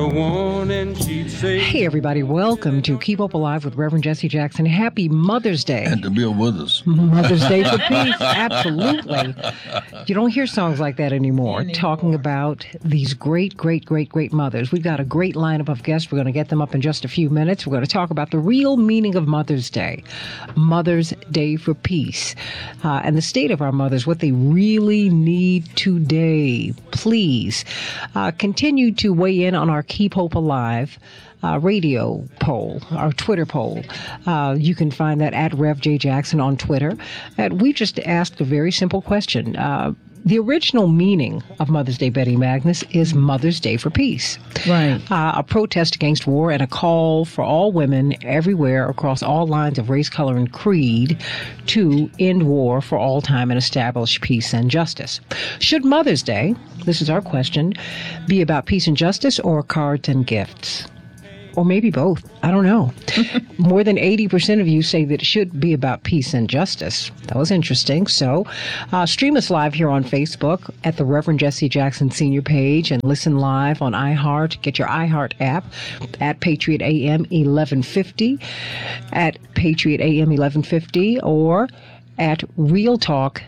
Hey, everybody. Welcome to Keep Hope Alive with Reverend Jesse Jackson. Happy Mother's Day. And to be with us. Mother's Day for peace. Absolutely. You don't hear songs like that anymore, talking about these great, great, great, great mothers. We've got a great lineup of guests. We're going to get them up in just a few minutes. We're going to talk about the real meaning of Mother's Day. Mother's Day for peace. And the state of our mothers, what they really need today. Please continue to weigh in on our Keep Hope Alive radio poll, our Twitter poll. You can find that at Rev J Jackson on Twitter. And we just asked a very simple question. The original meaning of Mother's Day, Betty Magnus, is Mother's Day for peace. Right. A protest against war and a call for all women everywhere across all lines of race, color, and creed to end war for all time and establish peace and justice. Should Mother's Day, this is our question, be about peace and justice or cards and gifts? Or maybe both. I don't know. More than 80% of you say that it should be about peace and justice. That was interesting. So stream us live here on Facebook at the Reverend Jesse Jackson Senior page and listen live on iHeart. Get your iHeart app at Patriot AM 1150, at Patriot AM 1150, or at Real Talk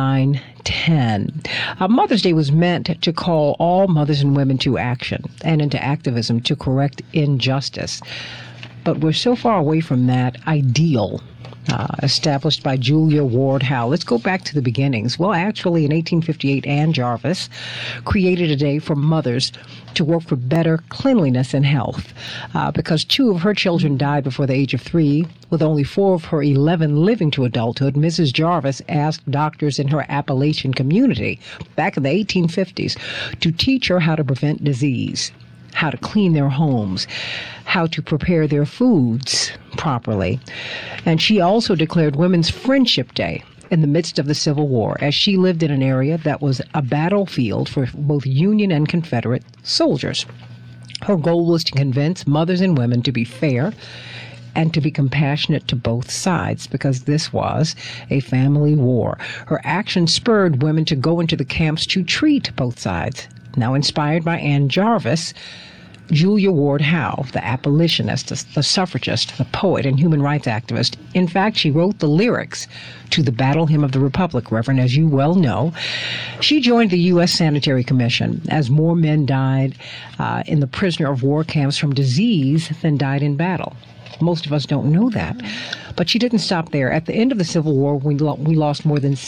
910. Mother's Day was meant to call all mothers and women to action and into activism to correct injustice. But we're so far away from that ideal established by Julia Ward Howe. Let's go back to the beginnings. Well, actually, in 1858, Anne Jarvis created a day for mothers to work for better cleanliness and health. Because 2 of her children died before the age of 3, with only 4 of her 11 living to adulthood, Mrs. Jarvis asked doctors in her Appalachian community back in the 1850s to teach her how to prevent disease, how to clean their homes, how to prepare their foods properly. And she also declared Women's Friendship Day in the midst of the Civil War, as she lived in an area that was a battlefield for both Union and Confederate soldiers. Her goal was to convince mothers and women to be fair and to be compassionate to both sides, because this was a family war. Her action spurred women to go into the camps to treat both sides. Now inspired by Anne Jarvis, Julia Ward Howe, the abolitionist, the suffragist, the poet, and human rights activist. In fact, she wrote the lyrics to the Battle Hymn of the Republic, Reverend, as you well know. She joined the U.S. Sanitary Commission as more men died in the prisoner of war camps from disease than died in battle. Most of us don't know that. But she didn't stop there. At the end of the Civil War, we lost more than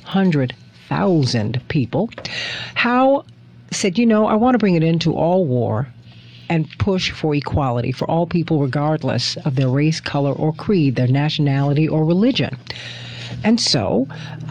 600,000 people. Howe said, I want to bring it into all war and push for equality for all people, regardless of their race, color, or creed, their nationality or religion. And so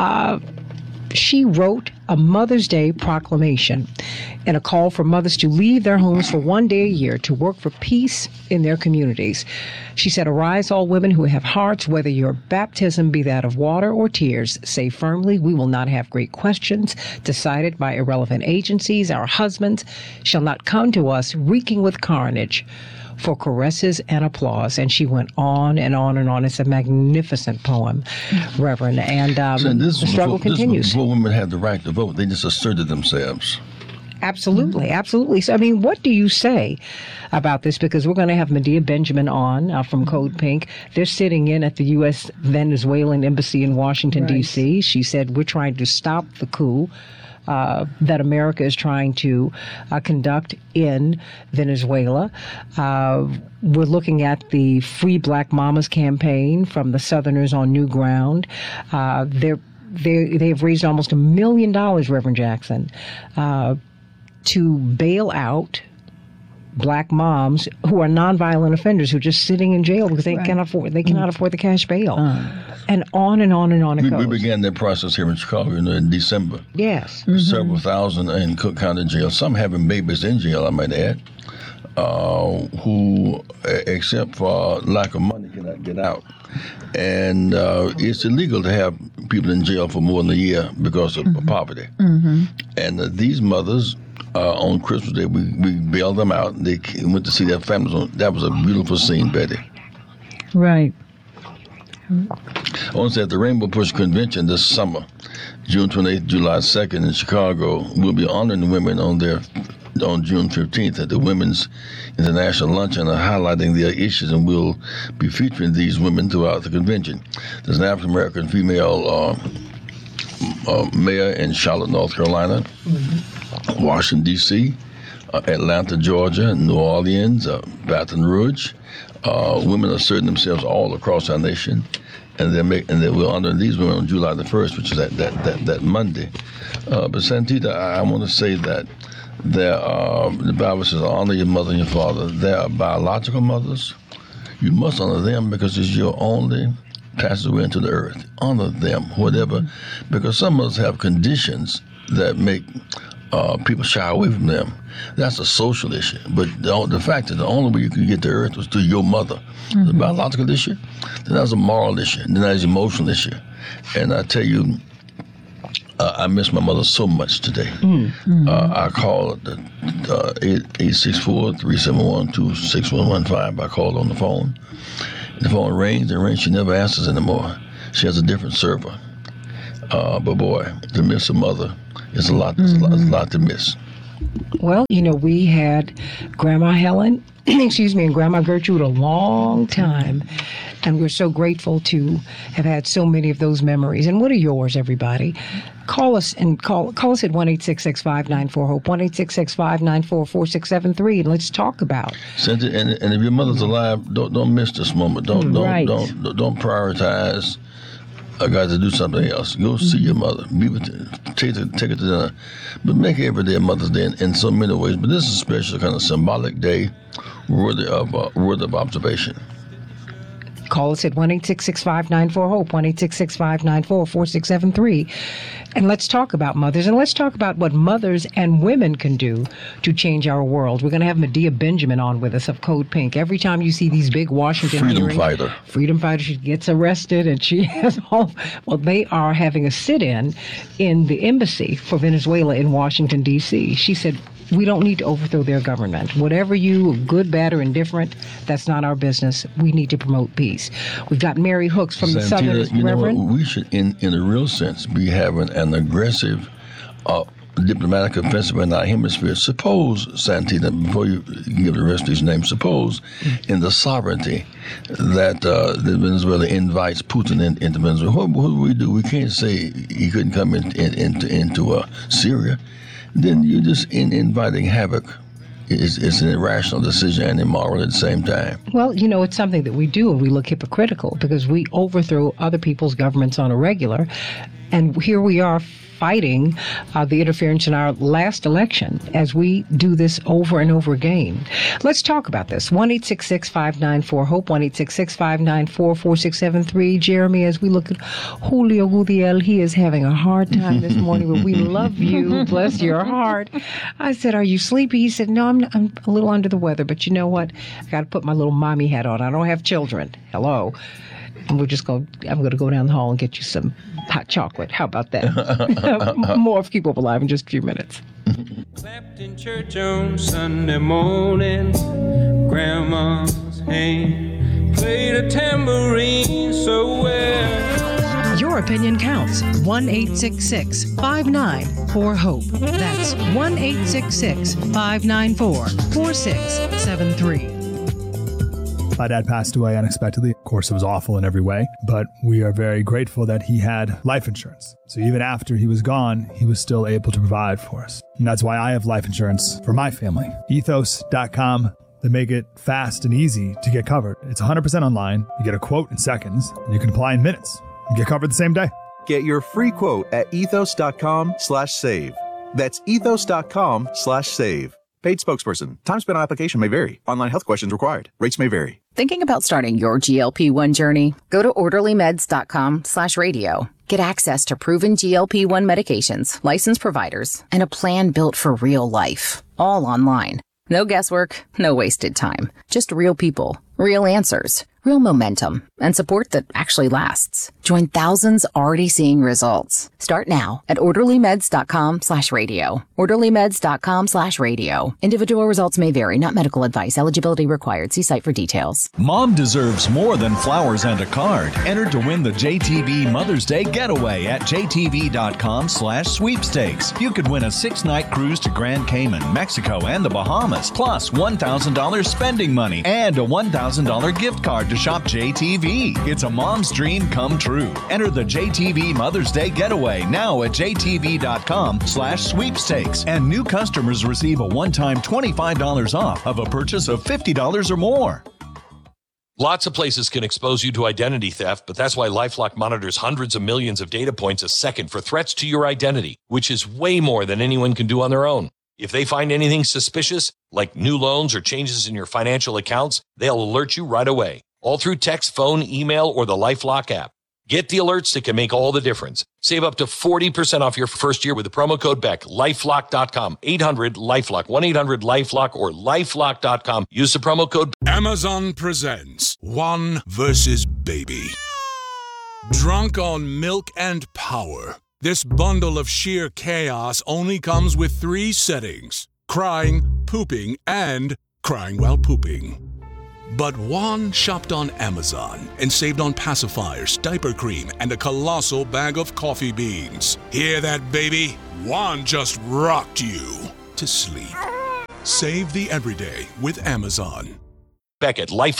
she wrote a Mother's Day proclamation and a call for mothers to leave their homes for one day a year to work for peace in their communities. She said, "Arise, all women who have hearts, whether your baptism be that of water or tears. Say firmly, we will not have great questions decided by irrelevant agencies. Our husbands shall not come to us reeking with carnage for caresses and applause." And she went on and on and on. It's a magnificent poem, Reverend. And the struggle continues. Before women had the right to vote, they just asserted themselves. Absolutely, absolutely. So, what do you say about this? Because we're going to have Medea Benjamin on from Code Pink. They're sitting in at the U.S. Venezuelan Embassy in Washington, D.C. She said, we're trying to stop the coup that America is trying to conduct in Venezuela. We're looking at the Free Black Mamas campaign from the Southerners on New Ground. They have raised almost $1 million, Reverend Jackson, to bail out black moms who are nonviolent offenders who are just sitting in jail because they cannot afford the cash bail. And on and on and on it goes. We began that process here in Chicago in December. Yes. Several thousand in Cook County jail, some having babies in jail, I might add, who, except for lack of money, cannot get out. And it's illegal to have people in jail for more than a year because of poverty. And these mothers, on Christmas Day, we bailed them out. They went to see their families. That was a beautiful scene, Betty. Right. I want to say at the Rainbow Push Convention this summer, June 28th, July 2nd in Chicago, we'll be honoring women on their on June 15th at the Women's International Luncheon highlighting their issues, and we'll be featuring these women throughout the convention. There's an African American female mayor in Charlotte, North Carolina, Washington, D.C., Atlanta, Georgia, New Orleans, Baton Rouge. Women are asserting themselves all across our nation, and they will honor these women on July the 1st, which is that Monday. But Santita, I want to say that the Bible says, honor your mother and your father. They are biological mothers. You must honor them because it's your only passageway into the earth. Honor them, whatever, because some of us have conditions that make people shy away from them. That's a social issue. But the fact that the only way you could get to earth was through your mother. The biological issue, then that's a moral issue, then that's an emotional issue. And I tell you, I miss my mother so much today. I called 864-371-26115. I called on the phone. The phone rings and rings. She never answers anymore. She has a different server. But boy, to miss a mother is a lot. There's a lot to miss. Well, we had Grandma Helen, and Grandma Gertrude a long time. And we're so grateful to have had so many of those memories. And what are yours, everybody? Call us at 1-866-594-HOPE, 1-866-594-4673, and let's talk about. Cynthia, and if your mother's alive, don't miss this moment. Don't prioritize. I got to do something else. Go see your mother. Be with her. Take her to dinner. But make every day a Mother's Day in so many ways. But this is a special kind of symbolic day, worthy of observation. Call us at 1-866-594-HOPE, 1-866-594-4673. And let's talk about mothers, and let's talk about what mothers and women can do to change our world. We're going to have Medea Benjamin on with us of Code Pink. Every time you see these big Washington Freedom Fighter, she gets arrested, and she has they are having a sit-in in the embassy for Venezuela in Washington, D.C. She said, we don't need to overthrow their government. Whatever you, good, bad, or indifferent, that's not our business. We need to promote peace. We've got Mary Hooks from the Southern Reverend. Know what? We should, in a real sense, be having an aggressive diplomatic offensive in our hemisphere. Suppose, Santita, before you give the rest of these names, suppose in the sovereignty that Venezuela invites Putin into Venezuela. What do we do? We can't say he couldn't come into Syria. Then you're just inviting havoc. It's an irrational decision and immoral at the same time. Well, it's something that we do, and we look hypocritical because we overthrow other people's governments on a regular. And here we are fighting the interference in our last election as we do this over and over again. Let's talk about this. 1-866-594-HOPE, 1-866-594-4673. Jeremy, as we look at Julio Gutiel, he is having a hard time this morning, but we love you. Bless your heart. I said, are you sleepy? He said, no, I'm a little under the weather, but you know what? I got to put my little mommy hat on. I don't have children. Hello. And I'm going to go down the hall and get you some hot chocolate. How about that? More of Keep Hope Alive in just a few minutes. Clapped in church on Sunday morning, Grandma's hand played a tambourine so well. Your opinion counts. 1-866-594-HOPE. That's 1-866-594-4673. My dad passed away unexpectedly. Of course, it was awful in every way, but we are very grateful that he had life insurance. So even after he was gone, he was still able to provide for us. And that's why I have life insurance for my family. Ethos.com. They make it fast and easy to get covered. It's 100% online. You get a quote in seconds, and you can apply in minutes. You get covered the same day. Get your free quote at ethos.com/save. That's ethos.com/save. Paid spokesperson. Time spent on application may vary. Online health questions required. Rates may vary. Thinking about starting your GLP-1 journey? Go to orderlymeds.com/radio. Get access to proven GLP-1 medications, licensed providers, and a plan built for real life. All online. No guesswork, no wasted time. Just real people, Real answers, real momentum, and support that actually lasts. Join thousands already seeing results. Start now at orderlymeds.com/radio. orderlymeds.com/radio. Individual results may vary, not medical advice. Eligibility required. See site for details. Mom deserves more than flowers and a card. Enter to win the JTV Mother's Day Getaway at jtv.com/sweepstakes. You could win a 6-night cruise to Grand Cayman, Mexico, and the Bahamas, plus $1,000 spending money and a $1,000 gift card to shop JTV. It's a mom's dream come true. Enter the JTV Mother's Day Getaway now at jtv.com/sweepstakes. And new customers receive a one-time $25 off of a purchase of $50 or more. Lots of places can expose you to identity theft, but that's why LifeLock monitors hundreds of millions of data points a second for threats to your identity, which is way more than anyone can do on their own. If they find anything suspicious, like new loans or changes in your financial accounts, they'll alert you right away, all through text, phone, email, or the LifeLock app. Get the alerts that can make all the difference. Save up to 40% off your first year with the promo code BECK. LifeLock.com, 800-LifeLock, 1-800-LifeLock, or LifeLock.com. Use the promo code. Amazon presents One versus Baby. Drunk on milk and power, this bundle of sheer chaos only comes with 3 settings: crying, pooping, and crying while pooping. But Juan shopped on Amazon and saved on pacifiers, diaper cream, and a colossal bag of coffee beans. Hear that, baby? Juan just rocked you to sleep. Save the everyday with Amazon. Back at Life.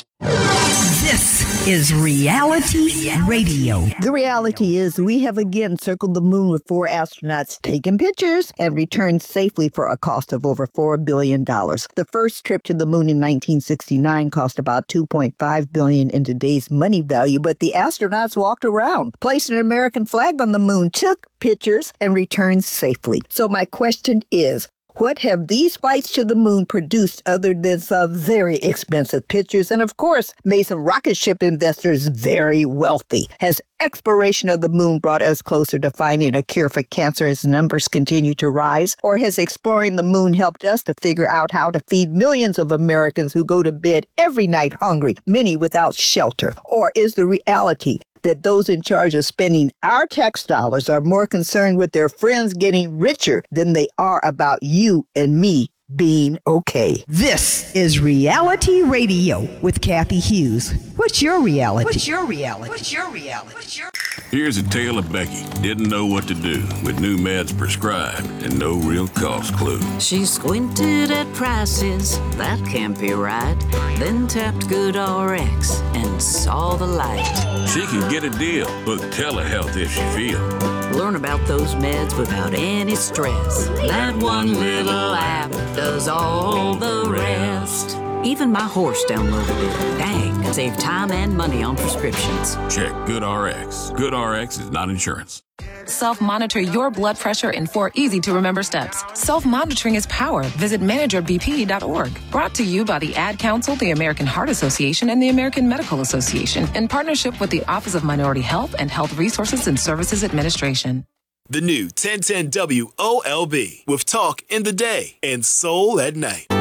This is Reality Radio. The reality is we have again circled the moon with 4 astronauts taking pictures and returned safely for a cost of over $4 billion. The first trip to the moon in 1969 cost about $2.5 billion in today's money value, but the astronauts walked around, placed an American flag on the moon, took pictures, and returned safely. So my question is, what have these flights to the moon produced other than some very expensive pictures and, of course, made some rocket ship investors very wealthy? Has exploration of the moon brought us closer to finding a cure for cancer as numbers continue to rise? Or has exploring the moon helped us to figure out how to feed millions of Americans who go to bed every night hungry, many without shelter? Or is the reality that those in charge of spending our tax dollars are more concerned with their friends getting richer than they are about you and me being okay? This is Reality Radio with Kathy Hughes. What's your reality? What's your reality? What's your reality? What's your... Here's a tale of Becky. Didn't know what to do with new meds prescribed and no real cost clue. She squinted at prices, that can't be right. Then tapped GoodRx and saw the light. She can get a deal with telehealth if she feels. Learn about those meds without any stress. That one little app does all the rest. Even my horse downloaded it. Dang, save time and money on prescriptions. Check GoodRx. GoodRx is not insurance. Self-monitor your blood pressure in 4 easy-to-remember steps. Self-monitoring is power. Visit managerbp.org. Brought to you by the Ad Council, the American Heart Association, and the American Medical Association in partnership with the Office of Minority Health and Health Resources and Services Administration. The new 1010 WOLB with talk in the day and soul at night.